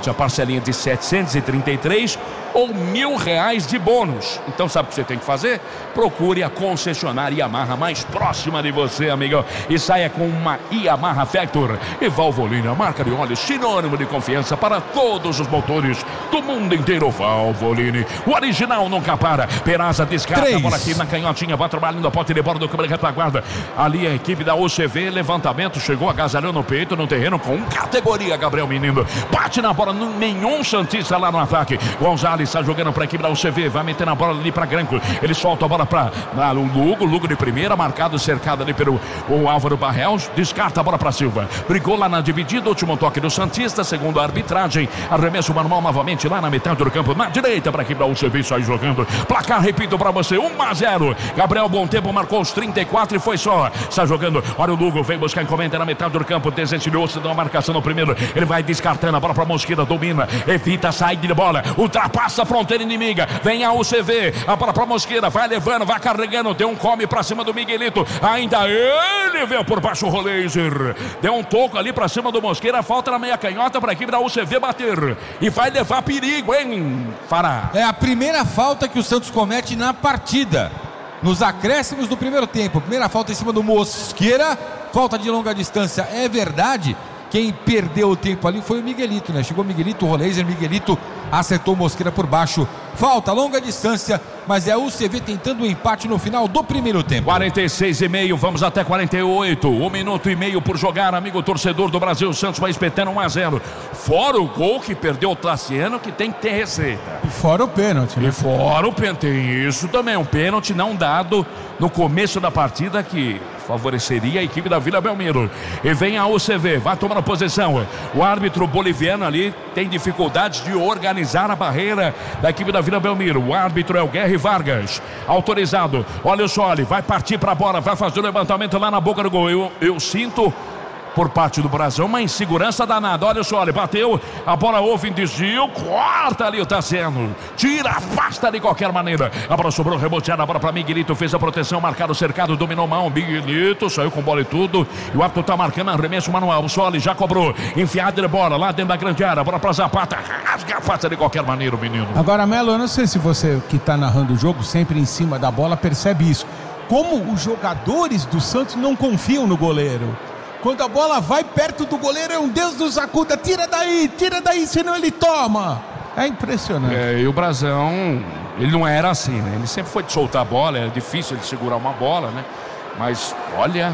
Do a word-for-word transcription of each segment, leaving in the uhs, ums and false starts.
somente a parcelinha de setecentos e trinta e três ou mil reais de bônus. Então sabe o que você tem que fazer? Procure a concessionária Yamaha mais próxima de você, amigo, e saia com uma Yamaha Factor e Valvoline, a marca de óleo sinônimo de confiança para todos os motores do mundo inteiro. Valvoline, o original nunca para. Peraza descarta a bola aqui na canhotinha, vai trabalhando a pote de bola do câmera retaguarda. Ali a equipe da U C V, levantamento, chegou agasalhando no peito, no terreno com categoria. Gabriel Menino bate na bola, nenhum santista lá no ataque. Gonzalez está jogando para a equipe da U C V, vai meter na bola ali para Granco, ele solta a bola para o Lugo, Lugo de primeira, marcado, cercado ali pelo o Álvaro Barrelos, descarta a bola para Silva, brigou lá na dividida, último toque do santista, segundo a arbitragem, arremesso manual novamente lá na metade do campo, na direita para a equipe da U C V, sai jogando, placar, repito para você, um a zero, Gabriel Bom Tempo marcou os trinta e quatro e foi só, está jogando, olha o Lugo, vem buscar encomenda na metade do campo, desentilhou-se da marcação no primeiro, ele vai descartando a bola para Mosqueira, domina, evita a saída de bola, ultrapassa a fronteira inimiga, vem a U C V, a bola para Mosqueira, vai levando, vai carregando, deu um come para cima do Miguelito, ainda ele veio por baixo o Roleiser, deu um toco ali para cima do Mosqueira, falta na meia canhota para a equipe da U C V bater, e vai levar perigo, hein, Fará? É a primeira falta que o Santos comete na partida, nos acréscimos do primeiro tempo, primeira falta em cima do Mosqueira, falta de longa distância, é verdade. Quem perdeu o tempo ali foi o Miguelito, né? Chegou o Miguelito, o Roleiser, Miguelito acertou Mosqueira por baixo. Falta, longa distância, mas é a U C V tentando o empate no final do primeiro tempo. quarenta e seis e meio, vamos até quarenta e oito. Um minuto e meio por jogar, amigo torcedor do Brasil. O Santos vai espetando um a zero. Fora o gol que perdeu o Tassiano, que tem que ter receita. E fora o pênalti, né? E fora o pênalti, tem isso também. Um pênalti não dado no começo da partida que favoreceria a equipe da Vila Belmiro. E vem a U C V, vai tomando posição. O árbitro boliviano ali tem dificuldade de organizar a barreira da equipe da Vila Belmiro. O árbitro é o Guerri Vargas, autorizado. Olha só, ele vai partir para a bola, vai fazer o levantamento lá na boca do gol. Eu, eu sinto por parte do Brasil uma insegurança danada. Olha só, ele bateu, a bola houve em desvio, corta ali o Tassiano, tira, afasta de qualquer maneira. A bola sobrou, reboteada, a bola para Miguelito, fez a proteção, marcado, cercado, dominou mão, Miguelito saiu com bola e tudo, e o árbitro tá marcando arremesso manual. O Soli já cobrou, enfiada de bola lá dentro da grande área, a bola para Zapata, rasga, afasta de qualquer maneira o menino. Agora, Melo, eu não sei se você que tá narrando o jogo sempre em cima da bola percebe isso, como os jogadores do Santos não confiam no goleiro. Quando a bola vai perto do goleiro, é um Deus nos acuda, tira daí, tira daí, senão ele toma. É impressionante. É, e o Brazão, ele não era assim, né? Ele sempre foi de soltar a bola, é difícil ele segurar uma bola, né? Mas, olha,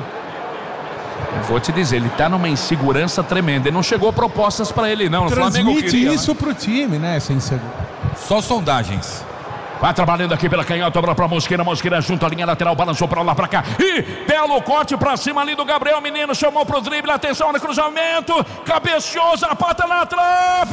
eu vou te dizer, ele tá numa insegurança tremenda. Ele não chegou propostas pra ele, não. O Flamengo Transmite queria, isso né? pro time, né? Essa insegurança. Só sondagens. Vai trabalhando aqui pela canhota, bola pra Mosqueira, Mosqueira junto à linha lateral, balançou pra lá, pra cá, e belo corte pra cima ali do Gabriel Menino, chamou pro drible, atenção no cruzamento, cabeceou, Zapata na trave!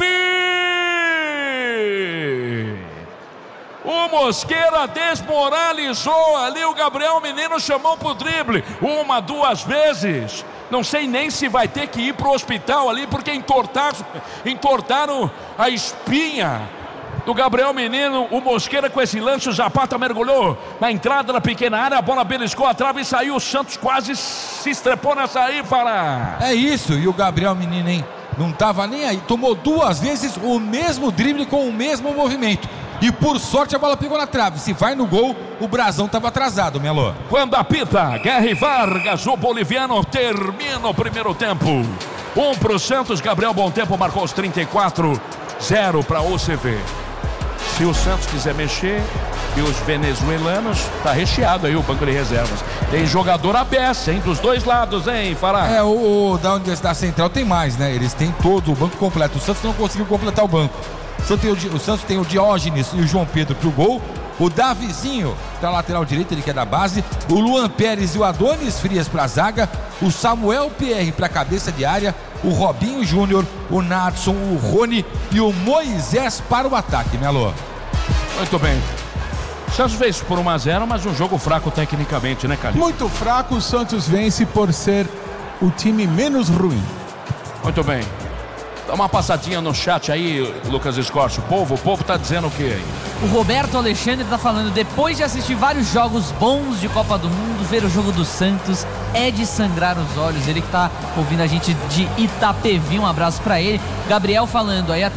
O Mosqueira desmoralizou ali, o Gabriel Menino chamou pro drible, uma, duas vezes, não sei nem se vai ter que ir pro hospital ali, porque entortaram, entortaram a espinha do Gabriel Menino. O Mosqueira com esse lance, o Zapata mergulhou na entrada da pequena área, a bola beliscou a trave e saiu, o Santos quase se estrepou nessa aí, para... É isso, e o Gabriel Menino, hein, não tava nem aí, tomou duas vezes o mesmo drible com o mesmo movimento, e por sorte a bola pegou na trave. Se vai no gol, o Brazão tava atrasado, Melo. Quando apita, Guerri Vargas, o boliviano, termina o primeiro tempo. Um pro Santos, Gabriel Bom Tempo marcou os trinta e quatro, zero para U C V. Se o Santos quiser mexer, e os venezuelanos, tá recheado aí o banco de reservas. Tem jogador à beça, hein? Dos dois lados, hein, Fará? É, o, o da Universidade Central tem mais, né? Eles têm todo o banco completo. O Santos não conseguiu completar o banco. O Santos tem o, o, Santos tem o Diógenes e o João Pedro pro gol. O Davizinho pra lateral direita, ele que é da base. O Luan Pérez e o Adonis Frias pra zaga. O Samuel Pierre pra cabeça de área. O Robinho Júnior, o Nadson, o Rony e o Moisés para o ataque, Melo. Muito bem. O Santos fez por um a zero, mas um jogo fraco tecnicamente, né, Calil? Muito fraco, o Santos vence por ser o time menos ruim. Muito bem. Dá uma passadinha no chat aí, Lucas Escorcio. O povo, o povo tá dizendo o quê aí? O Roberto Alexandre tá falando: depois de assistir vários jogos bons de Copa do Mundo, ver o jogo do Santos é de sangrar os olhos. Ele que tá ouvindo a gente de Itapevi, um abraço pra ele. Gabriel falando aí, até